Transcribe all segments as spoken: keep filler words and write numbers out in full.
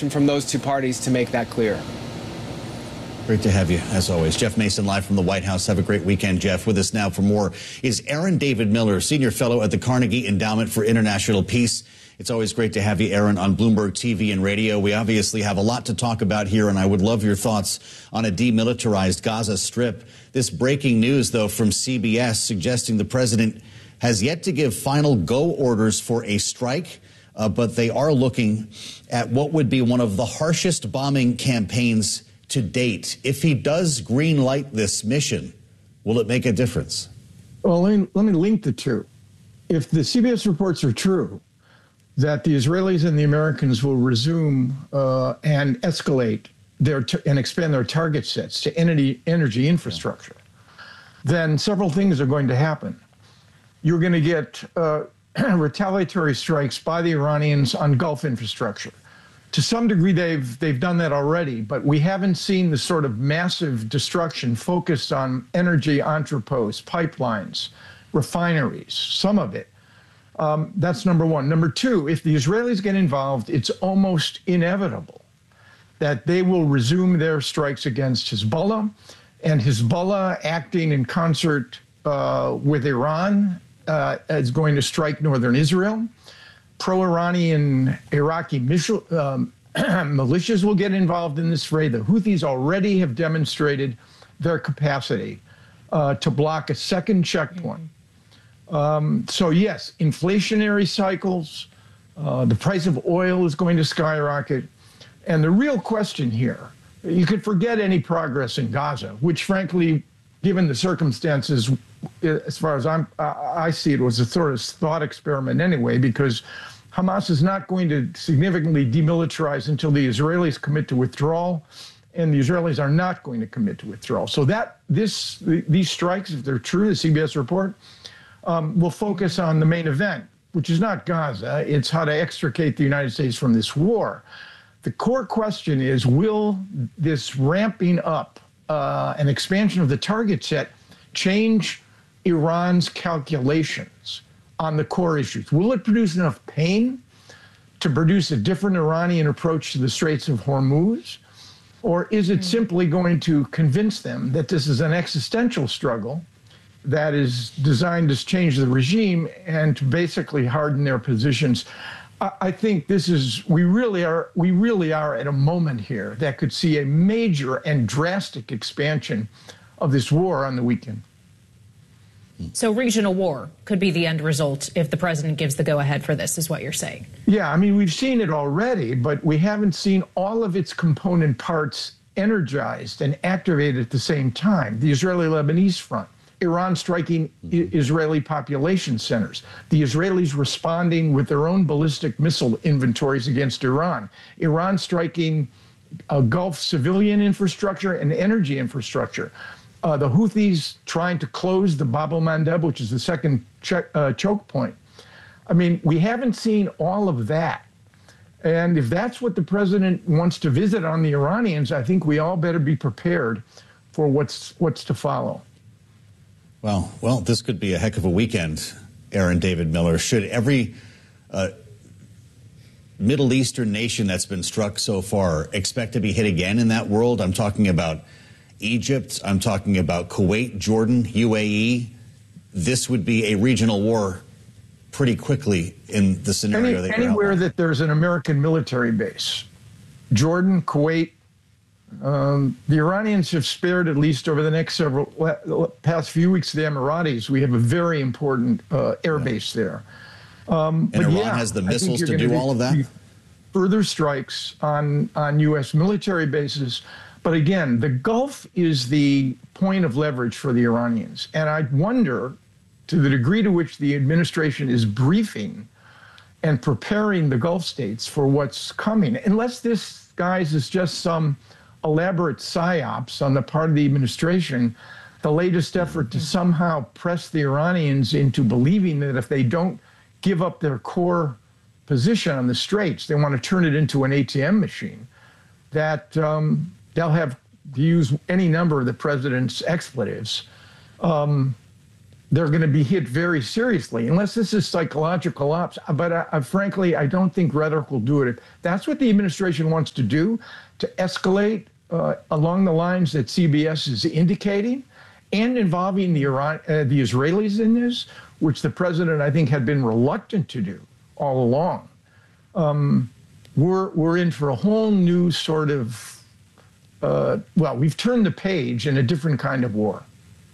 information from those two parties to make that clear. Great to have you, as always. Jeff Mason, live from the White House. Have a great weekend, Jeff. With us now for more is Aaron David Miller, Senior Fellow at the Carnegie Endowment for International Peace. It's always great to have you, Aaron, on Bloomberg T V and radio. We obviously have a lot to talk about here, and I would love your thoughts on a demilitarized Gaza Strip. This breaking news, though, from C B S suggesting the president has yet to give final go orders for a strike, uh, but they are looking at what would be one of the harshest bombing campaigns to date. If he does green light this mission, will it make a difference? Well, let me, let me link the two. If the C B S reports are true, that the Israelis and the Americans will resume uh, and escalate their and expand their target sets to energy, energy infrastructure, then several things are going to happen. You're going to get uh, retaliatory strikes by the Iranians on Gulf infrastructure. To some degree, they've they've done that already, but we haven't seen the sort of massive destruction focused on energy entrepôts, pipelines, refineries, some of it. Um, that's number one. Number two, if the Israelis get involved, it's almost inevitable that they will resume their strikes against Hezbollah, and Hezbollah, acting in concert uh, with Iran, uh, is going to strike northern Israel. Pro-Iranian Iraqi um, militias will get involved in this fray. The Houthis already have demonstrated their capacity uh, to block a second checkpoint. Um, so yes, inflationary cycles, uh, the price of oil is going to skyrocket. And the real question here, you could forget any progress in Gaza, which frankly, given the circumstances, as far as I'm, I see it, was a sort of thought experiment anyway, because Hamas is not going to significantly demilitarize until the Israelis commit to withdrawal, and the Israelis are not going to commit to withdrawal. So that this these strikes, if they're true, the C B S report, um, will focus on the main event, which is not Gaza. It's how to extricate the United States from this war. The core question is, will this ramping up uh, an expansion of the target set change Iran's calculations on the core issues? Will it produce enough pain to produce a different Iranian approach to the Straits of Hormuz? Or is it simply going to convince them that this is an existential struggle that is designed to change the regime and to basically harden their positions? I think this is, we really are, we really are at a moment here that could see a major and drastic expansion of this war on the weekend. So regional war could be the end result if the president gives the go-ahead for this, is what you're saying. Yeah, I mean, we've seen it already, but we haven't seen all of its component parts energized and activated at the same time. The Israeli-Lebanese front, Iran striking mm-hmm. Israeli population centers, the Israelis responding with their own ballistic missile inventories against Iran, Iran striking uh, Gulf civilian infrastructure and energy infrastructure. Uh, the Houthis trying to close the Bab el-Mandeb, which is the second check, uh, choke point. I mean, we haven't seen all of that. And if that's what the president wants to visit on the Iranians, I think we all better be prepared for what's what's to follow. Well, well, this could be a heck of a weekend, Aaron David Miller. Should every uh, Middle Eastern nation that's been struck so far expect to be hit again in that world? I'm talking about Egypt, I'm talking about Kuwait, Jordan, U A E. This would be a regional war pretty quickly in the scenario Any, that you're Anywhere outlining. that there's an American military base. Jordan, Kuwait. Um, the Iranians have spared, at least over the next several, past few weeks, the Emiratis. We have a very important uh, air yeah. base there. Um, and but Iran yeah, has the missiles to do all of that? Further strikes on, on U S military bases. But again, the Gulf is the point of leverage for the Iranians. And I wonder, to the degree to which the administration is briefing and preparing the Gulf states for what's coming, unless this, guys, is just some elaborate psyops on the part of the administration, the latest effort to somehow press the Iranians into believing that if they don't give up their core position on the Straits, they want to turn it into an A T M machine, that um, they'll have to use any number of the president's expletives. Um, they're going to be hit very seriously, unless this is psychological ops. But I, I, frankly, I don't think rhetoric will do it. If that's what the administration wants to do, to escalate uh, along the lines that C B S is indicating, and involving the Iran, uh, the Israelis in this, which the president, I think, had been reluctant to do all along. Um, we're we're in for a whole new sort of, uh, well, we've turned the page in a different kind of war.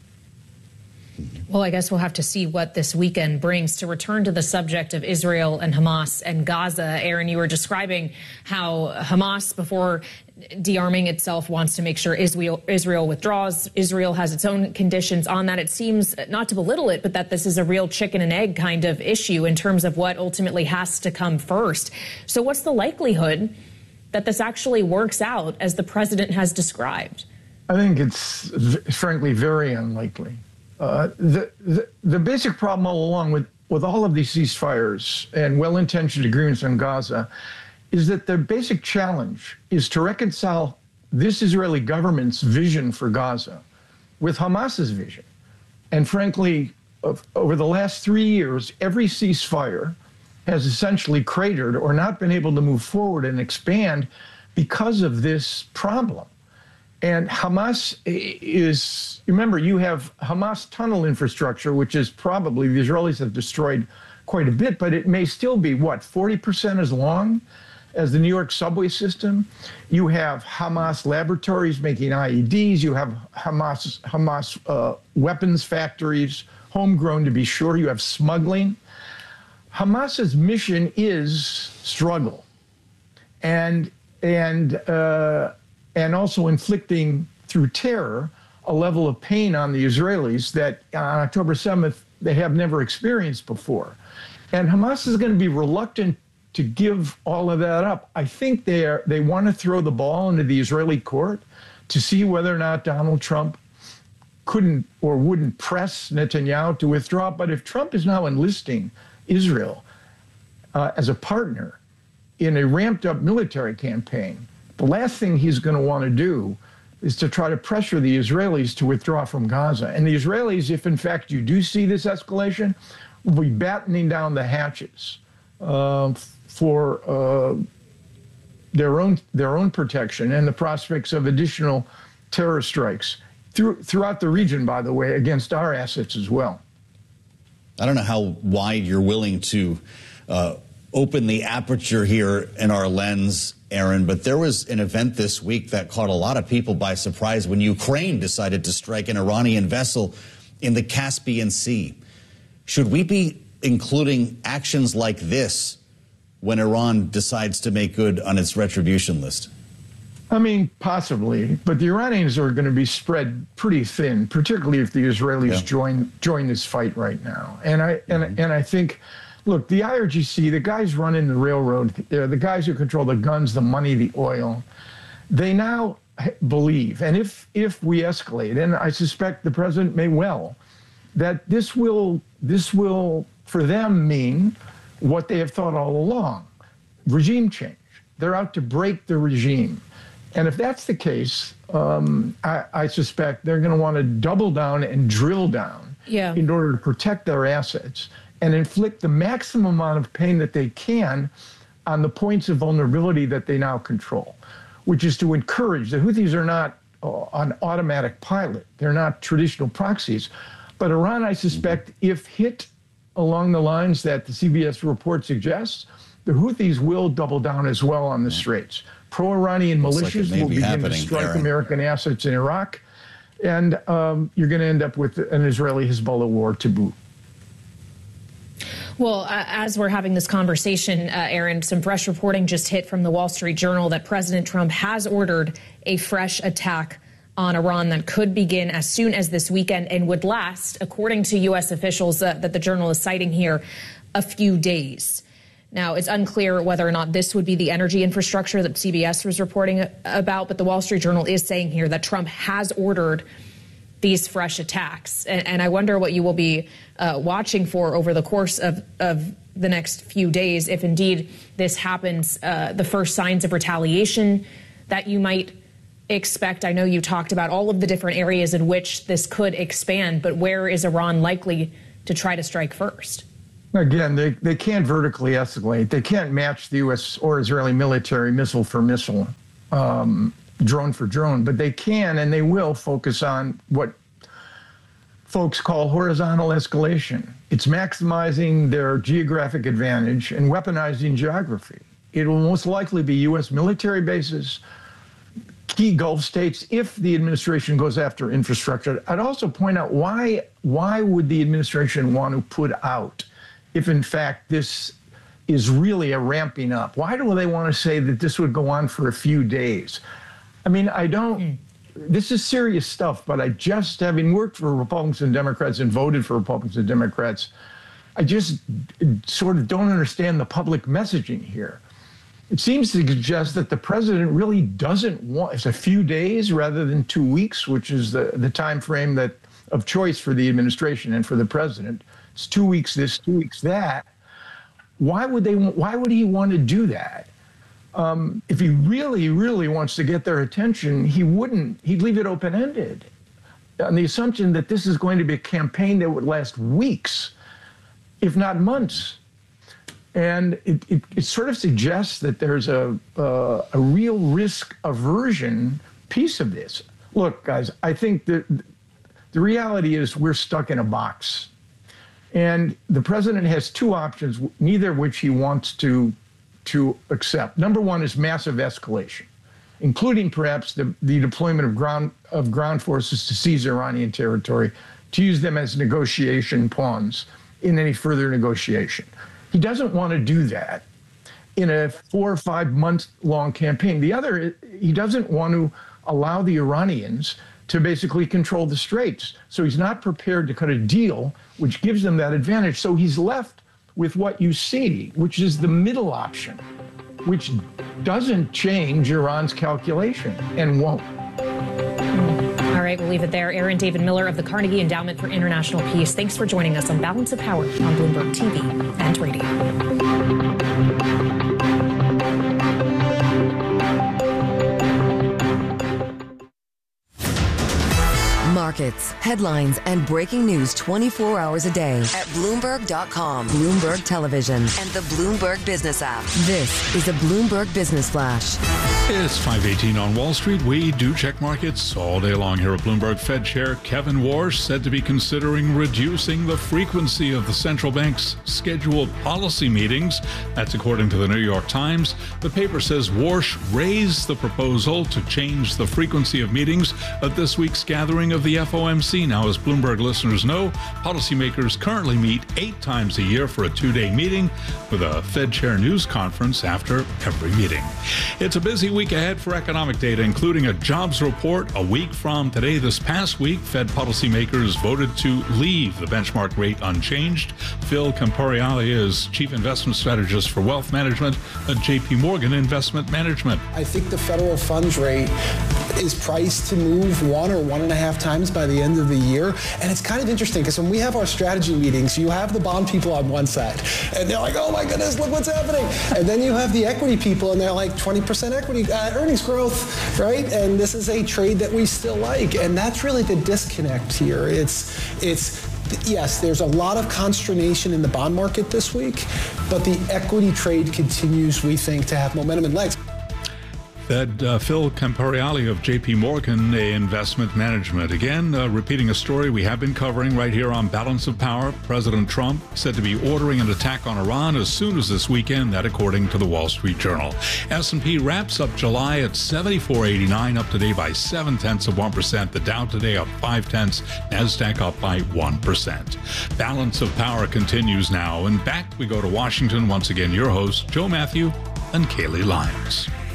Well, I guess we'll have to see what this weekend brings. To return to the subject of Israel and Hamas and Gaza, Aaron, you were describing how Hamas, before de-arming itself, wants to make sure Israel, Israel withdraws. Israel has its own conditions on that. It seems, not to belittle it, but that this is a real chicken and egg kind of issue in terms of what ultimately has to come first. So what's the likelihood that this actually works out as the president has described? I think it's, frankly, very unlikely. Uh, the, the the basic problem all along with, with all of these ceasefires and well-intentioned agreements on Gaza is that the basic challenge is to reconcile this Israeli government's vision for Gaza with Hamas's vision. And frankly, of, over the last three years, every ceasefire has essentially cratered or not been able to move forward and expand because of this problem. And Hamas is, remember, you have Hamas tunnel infrastructure, which is probably, the Israelis have destroyed quite a bit, but it may still be, what, forty percent as long as the New York subway system. You have Hamas laboratories making I E Ds. You have Hamas, Hamas uh, weapons factories, homegrown to be sure. You have smuggling. Hamas's mission is struggle. And, and, uh, and also inflicting through terror a level of pain on the Israelis that on October seventh they have never experienced before. And Hamas is going to be reluctant to give all of that up. I think they are, they want to throw the ball into the Israeli court to see whether or not Donald Trump couldn't or wouldn't press Netanyahu to withdraw. But if Trump is now enlisting Israel uh, as a partner in a ramped up military campaign, the last thing he's going to want to do is to try to pressure the Israelis to withdraw from Gaza. And the Israelis, if in fact you do see this escalation, will be battening down the hatches uh, for uh, their own their own protection and the prospects of additional terror strikes through, throughout the region, by the way, against our assets as well. I don't know how wide you're willing to uh, open the aperture here in our lens, Aaron, but there was an event this week that caught a lot of people by surprise when Ukraine decided to strike an Iranian vessel in the Caspian Sea. Should we be including actions like this when Iran decides to make good on its retribution list? I mean, possibly, but the Iranians are going to be spread pretty thin, particularly if the Israelis yeah. join join this fight right now. And I and mm-hmm. and I think, look, the I R G C, the guys running the railroad, the guys who control the guns, the money, the oil, they now believe, and if if we escalate, and I suspect the president may well, that this will this will for them mean what they have thought all along: regime change. They're out to break the regime. And if that's the case, um, I, I suspect they're going to want to double down and drill down yeah. in order to protect their assets and inflict the maximum amount of pain that they can on the points of vulnerability that they now control, which is to encourage. The Houthis are not uh, on automatic pilot. They're not traditional proxies. But Iran, I suspect, if hit along the lines that the C B S report suggests, the Houthis will double down as well on the Straits. Pro-Iranian militias like will be begin to strike Aaron. American assets in Iraq, and um, you're going to end up with an Israeli-Hezbollah war to boot. Well, uh, as we're having this conversation, uh, Aaron, some fresh reporting just hit from the Wall Street Journal that President Trump has ordered a fresh attack on Iran that could begin as soon as this weekend and would last, according to U S officials uh, that the Journal is citing here, a few days. Now, it's unclear whether or not this would be the energy infrastructure that C B S was reporting about, but the Wall Street Journal is saying here that Trump has ordered these fresh attacks. And, and I wonder what you will be uh, watching for over the course of, of the next few days, if indeed this happens, uh, the first signs of retaliation that you might expect? I know you talked about all of the different areas in which this could expand, but where is Iran likely to try to strike first? Again, they, they can't vertically escalate. They can't match the U S or Israeli military missile for missile, um, drone for drone, but they can and they will focus on what folks call horizontal escalation. It's maximizing their geographic advantage and weaponizing geography. It will most likely be U S military bases, key Gulf states, if the administration goes after infrastructure. I'd also point out why, why would the administration want to put out, if in fact this is really a ramping up? Why do they want to say that this would go on for a few days? I mean, I don't, mm. this is serious stuff, but I just, having worked for Republicans and Democrats and voted for Republicans and Democrats, I just sort of don't understand the public messaging here. It seems to suggest that the president really doesn't want, it's a few days rather than two weeks, which is the, the time frame that of choice for the administration and for the president. It's two weeks this, two weeks that. Why would they? Why would he want to do that? Um, if he really, really wants to get their attention, he wouldn't. He'd leave it open-ended on the assumption that this is going to be a campaign that would last weeks, if not months. And it, it, it sort of suggests that there's a, uh, a real risk aversion piece of this. Look, guys, I think that the reality is we're stuck in a box. And the president has two options, neither of which he wants to, to accept. Number one is massive escalation, including perhaps the, the deployment of ground, of ground forces to seize Iranian territory, to use them as negotiation pawns in any further negotiation. He doesn't want to do that in a four or five month long campaign. The other, he doesn't want to allow the Iranians to basically control the straits. So he's not prepared to cut a deal which gives them that advantage. So he's left with what you see, which is the middle option, which doesn't change Iran's calculation and won't. All right, we'll leave it there. Aaron David Miller of the Carnegie Endowment for International Peace. Thanks for joining us on Balance of Power on Bloomberg T V and radio. Markets, headlines, and breaking news twenty-four hours a day at Bloomberg dot com, Bloomberg Television, and the Bloomberg Business app. This is a Bloomberg Business Flash. It's five eighteen on Wall Street. We do check markets all day long here at Bloomberg. Fed Chair Kevin Warsh said to be considering reducing the frequency of the central bank's scheduled policy meetings. That's according to the New York Times. The paper says Warsh raised the proposal to change the frequency of meetings at this week's gathering of the F O M C. Now, as Bloomberg listeners know, policymakers currently meet eight times a year for a two-day meeting with a Fed Chair news conference after every meeting. It's a busy week ahead for economic data, including a jobs report a week from today. This past week, Fed policymakers voted to leave the benchmark rate unchanged. Phil Camporiale is Chief Investment Strategist for Wealth Management at J P Morgan Investment Management. I think the federal funds rate is priced to move one or one and a half times by the end of the year. And it's kind of interesting because when we have our strategy meetings, you have the bond people on one side and they're like, oh my goodness, look what's happening. And then you have the equity people and they're like twenty percent equity uh, earnings growth, right? And this is a trade that we still like. And that's really the disconnect here. It's, it's, yes, there's a lot of consternation in the bond market this week, but the equity trade continues, we think, to have momentum and legs. Fed uh, Phil Camporiale of J P Morgan Investment Management. Again, uh, repeating a story we have been covering right here on Balance of Power. President Trump said to be ordering an attack on Iran as soon as this weekend, that according to the Wall Street Journal. S and P wraps up July at seventy-four eighty-nine, up today by seven tenths of one percent. The Dow today up five tenths, NASDAQ up by one percent. Balance of Power continues now. And back we go to Washington. Once again, your hosts, Joe Matthew and Kaylee Lyons.